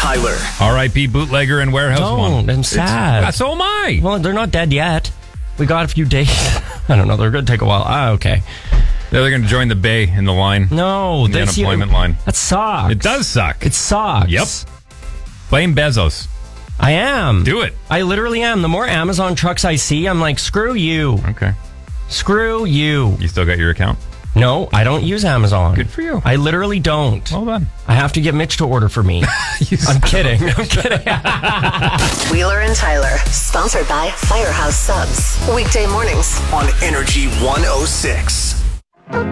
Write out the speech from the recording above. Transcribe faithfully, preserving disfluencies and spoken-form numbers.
Tyler. R I P bootlegger and warehouse one. Don't. I'm sad. It's, so am I. Well, they're not dead yet. We got a few days. I don't know. They're going to take a while. Ah, okay. They're going to join the Bay in the line. No. The unemployment year, line. That sucks. It does suck. It sucks. Yep. Blame Bezos. I am. Do it. I literally am. The more Amazon trucks I see, I'm like, screw you. Okay. Screw you. You still got your account? No, I don't use Amazon. Good for you. I literally don't. Well done. I have to get Mitch to order for me. I'm kidding. I'm kidding. Wheeler and Tyler, sponsored by Firehouse Subs. Weekday mornings on Energy one oh six.